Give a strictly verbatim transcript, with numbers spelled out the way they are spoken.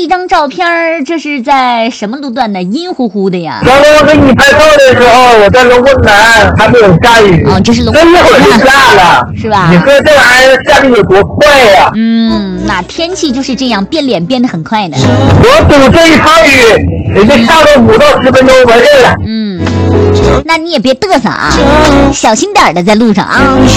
一张照片，这是在什么路段呢？阴乎乎的呀。 刚刚给你拍照的时候，我在龙宫南还没有下雨。 哦，这是龙宫南。这一会儿就下了， 是吧？ 你说这玩意儿下的有多快呀？ 嗯，那天气就是这样，变脸变得很快的。 我赌这一场雨，也就下个五到十分钟完事了。 嗯，那你也别嘚瑟啊，小心点的在路上啊。